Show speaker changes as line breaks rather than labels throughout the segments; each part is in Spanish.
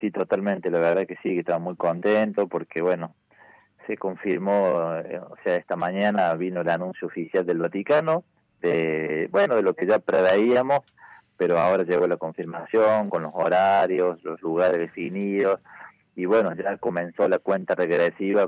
Sí, totalmente, la verdad que sí, que estaba muy contento porque, bueno, se confirmó, o sea, esta mañana vino el anuncio oficial del Vaticano, de lo que ya preveíamos, pero ahora llegó la confirmación con los horarios, los lugares definidos, y bueno, ya comenzó la cuenta regresiva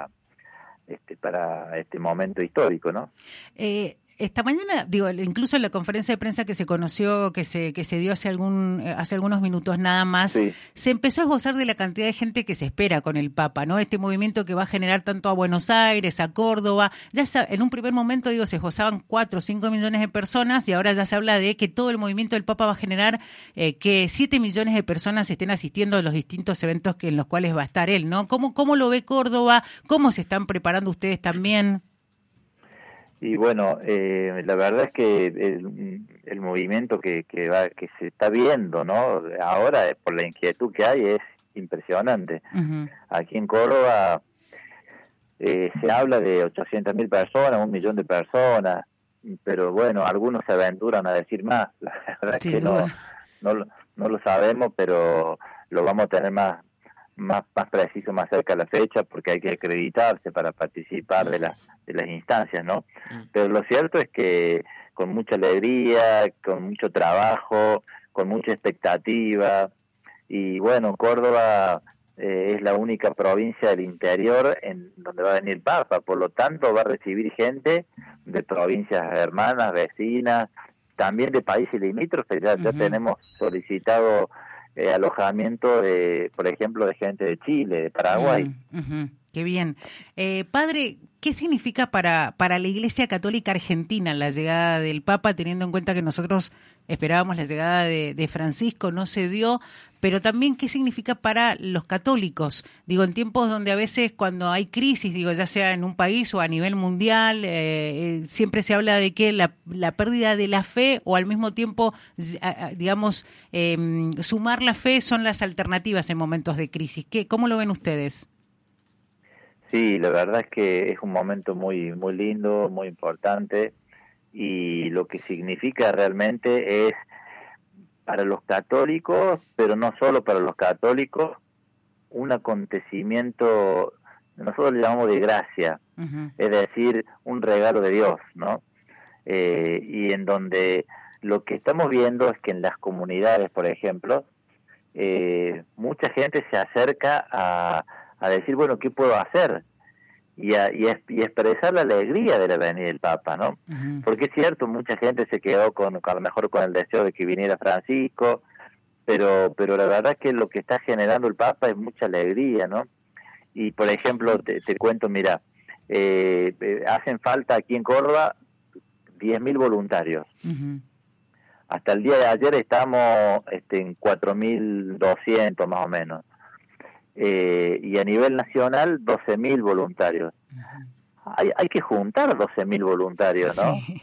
para este momento histórico, ¿no?
Esta mañana, incluso en la conferencia de prensa que se conoció, que se dio hace algunos minutos nada más,
Sí.
se empezó a esbozar de la cantidad de gente que se espera con el Papa, ¿no? Este movimiento que va a generar tanto a Buenos Aires, a Córdoba. En un primer momento, se esbozaban 4 o 5 millones de personas y ahora ya se habla de que todo el movimiento del Papa va a generar que 7 millones de personas estén asistiendo a los distintos eventos en los cuales va a estar él, ¿no? ¿Cómo lo ve Córdoba? ¿Cómo se están preparando ustedes también?
Y bueno, la verdad es que el movimiento que se está viendo, ¿no? Ahora, por la inquietud que hay, es impresionante.
Uh-huh.
Aquí en Córdoba se habla de 800.000 personas, 1 millón de personas, pero bueno, algunos se aventuran a decir más. La verdad es que no lo sabemos, pero lo vamos a tener más preciso más cerca de la fecha, porque hay que acreditarse para participar de las instancias, ¿no? Pero lo cierto es que con mucha alegría, con mucho trabajo, con mucha expectativa, y bueno, Córdoba es la única provincia del interior en donde va a venir el Papa, por lo tanto va a recibir gente de provincias hermanas, vecinas, también de países limítrofes. Ya tenemos solicitado alojamiento, por ejemplo, de gente de Chile, de Paraguay.
Qué bien. Padre, ¿qué significa para la Iglesia Católica Argentina la llegada del Papa, teniendo en cuenta que nosotros esperábamos la llegada de Francisco, no se dio, pero también qué significa para los católicos? En tiempos donde a veces cuando hay crisis, ya sea en un país o a nivel mundial, siempre se habla de que la pérdida de la fe o al mismo tiempo, sumar la fe son las alternativas en momentos de crisis. ¿Cómo lo ven ustedes?
Sí, la verdad es que es un momento muy muy lindo, muy importante, y lo que significa realmente es para los católicos, pero no solo para los católicos, un acontecimiento, nosotros le llamamos de gracia, es decir, un regalo de Dios, ¿no? Y en donde lo que estamos viendo es que en las comunidades, por ejemplo, mucha gente se acerca a decir, bueno, ¿qué puedo hacer? Y expresar la alegría de la venida del Papa, ¿no? Porque es cierto, mucha gente se quedó a lo mejor con el deseo de que viniera Francisco, pero la verdad que lo que está generando el Papa es mucha alegría, ¿no? Y por ejemplo, te cuento, mira, hacen falta aquí en Córdoba 10.000 voluntarios. Hasta el día de ayer estamos en 4.200 más o menos. Y a nivel nacional 12.000 voluntarios. Hay que juntar 12.000 voluntarios, ¿no?
Sí.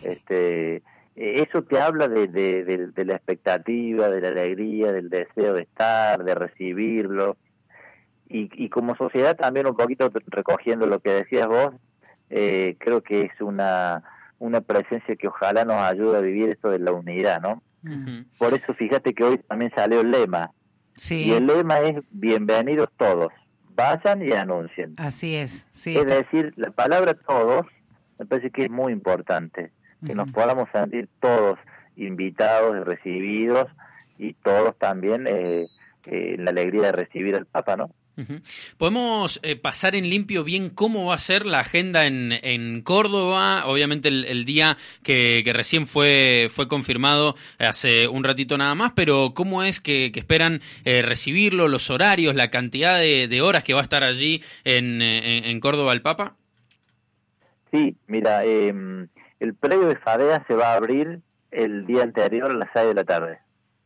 Eso te habla de la expectativa, de la alegría, del deseo de estar, de recibirlo, y como sociedad también, un poquito recogiendo lo que decías vos, creo que es una presencia que ojalá nos ayude a vivir esto de la unidad, ¿no? Por eso fíjate que hoy también salió el lema.
Sí.
Y el lema es: bienvenidos todos, vayan y anuncien.
Así es. Sí,
es decir, la palabra todos me parece que es muy importante, que nos podamos sentir todos invitados y recibidos, y todos también la alegría de recibir al Papa, ¿no?
¿Podemos pasar en limpio bien cómo va a ser la agenda en Córdoba? Obviamente el día que recién fue confirmado hace un ratito nada más, pero ¿cómo es que esperan recibirlo, los horarios, la cantidad de horas que va a estar allí en Córdoba el Papa?
Sí, mira, el predio de Fadea se va a abrir el día anterior a las 6 de la tarde.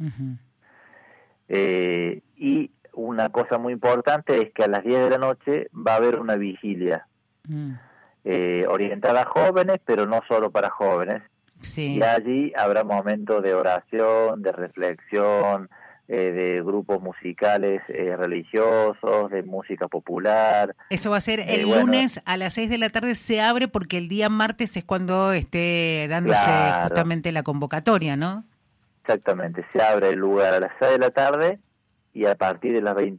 Y una cosa muy importante es que a las 10 de la noche va a haber una vigilia orientada a jóvenes, pero no solo para jóvenes.
Sí.
Y allí habrá momentos de oración, de reflexión, de grupos musicales religiosos, de música popular.
Eso va a ser el lunes a las 6 de la tarde, se abre, porque el día martes es cuando esté dándose justamente la convocatoria, ¿no?
Exactamente, se abre el lugar a las 6 de la tarde y a partir de las